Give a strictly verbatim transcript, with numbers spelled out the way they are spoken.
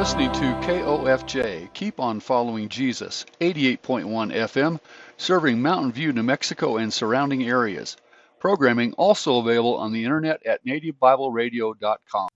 listening to K O F J, Keep on Following Jesus, eighty-eight point one F M, serving Mountain View, New Mexico and surrounding areas. Programming also available on the internet at native bible radio dot com.